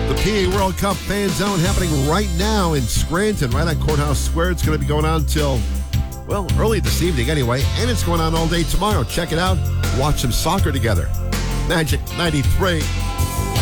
The PA World Cup Fan Zone happening right now in Scranton, right on Courthouse Square. It's going to be going on till, well, early this evening anyway, and it's going on all day tomorrow. Check it out. Watch some soccer together. Magic 93.